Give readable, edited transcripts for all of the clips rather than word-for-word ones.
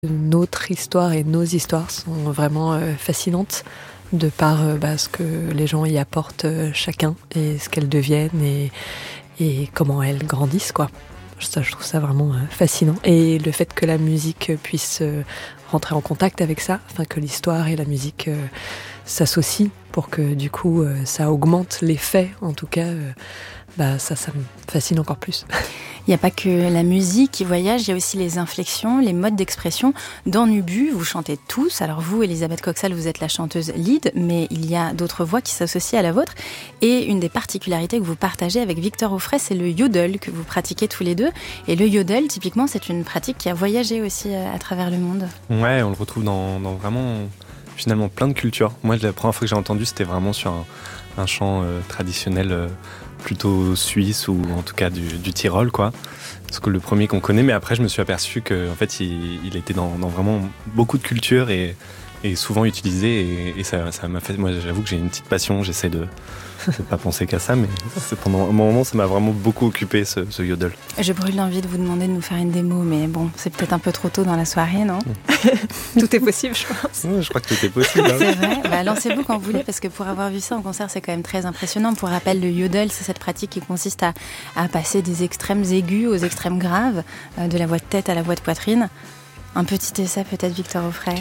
Notre histoire et nos histoires sont vraiment fascinantes de par ce que les gens y apportent chacun et ce qu'elles deviennent et comment elles grandissent, quoi. Ça, je trouve ça vraiment fascinant. Et le fait que la musique puisse rentrer en contact avec ça, enfin que l'histoire et la musique s'associent pour que du coup ça augmente l'effet, en tout cas, ça me fascine encore plus. Il n'y a pas que la musique qui voyage, il y a aussi les inflexions, les modes d'expression. Dans Nubu, vous chantez tous. Alors vous, Elisabeth Coxal, vous êtes la chanteuse lead, mais il y a d'autres voix qui s'associent à la vôtre. Et une des particularités que vous partagez avec Victor Offray, c'est le yodel que vous pratiquez tous les deux. Et le yodel, typiquement, c'est une pratique qui a voyagé aussi à travers le monde. Ouais, on le retrouve dans vraiment, finalement, plein de cultures. Moi, la première fois que j'ai entendu, c'était vraiment sur un chant traditionnel plutôt suisse ou en tout cas du Tyrol, quoi. C'est le premier qu'on connaît, mais après je me suis aperçu qu'en fait il était dans vraiment beaucoup de cultures et souvent utilisé et ça m'a fait, moi j'avoue que j'ai une petite passion, j'essaie de pas penser qu'à ça, mais pendant un moment ça m'a vraiment beaucoup occupé ce yodel. Je brûle l'envie de vous demander de nous faire une démo, mais bon, c'est peut-être un peu trop tôt dans la soirée, non ? Tout est possible, je pense. Ouais, je crois que tout est possible. Hein. C'est vrai, lancez-vous quand vous voulez, parce que pour avoir vu ça en concert, c'est quand même très impressionnant. Pour rappel, le yodel, c'est cette pratique qui consiste à passer des extrêmes aigus aux extrêmes graves, de la voix de tête à la voix de poitrine. Un petit essai peut-être, Victor Offray.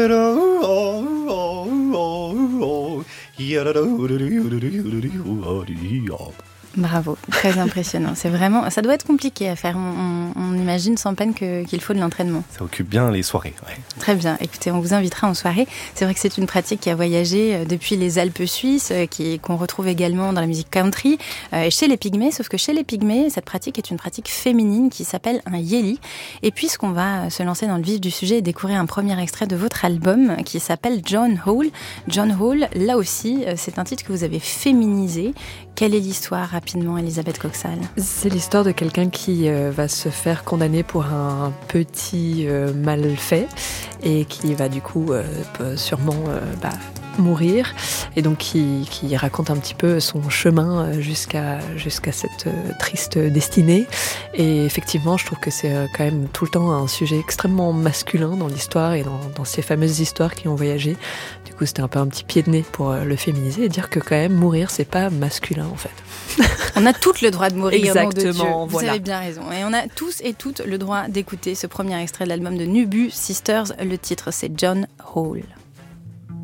Bravo, très impressionnant. C'est vraiment, ça doit être compliqué à faire. On imagine sans peine qu'il faut de l'entraînement. Ça occupe bien les soirées. Ouais. Très bien. Écoutez, on vous invitera en soirée. C'est vrai que c'est une pratique qui a voyagé depuis les Alpes suisses, qu'on retrouve également dans la musique country, et chez les Pygmées. Sauf que chez les Pygmées, cette pratique est une pratique féminine qui s'appelle un yéli. Et puisqu'on va se lancer dans le vif du sujet et découvrir un premier extrait de votre album qui s'appelle John Hall. John Hall, là aussi, c'est un titre que vous avez féminisé. Quelle est l'histoire, rapidement, Elisabeth Coxal ? C'est l'histoire de quelqu'un qui va se faire condamner pour un petit mal fait et qui va du coup sûrement mourir, et donc qui raconte un petit peu son chemin jusqu'à cette triste destinée. Et effectivement, je trouve que c'est quand même tout le temps un sujet extrêmement masculin dans l'histoire et dans ces fameuses histoires qui ont voyagé. Du coup, c'était un peu un petit pied de nez pour le féminiser et dire que quand même mourir, c'est pas masculin en fait. On a toutes le droit de mourir. Exactement, Vous avez bien raison. Et on a tous et toutes le droit d'écouter ce premier extrait de l'album de Nubu Sisters. Le titre, c'est John Hall.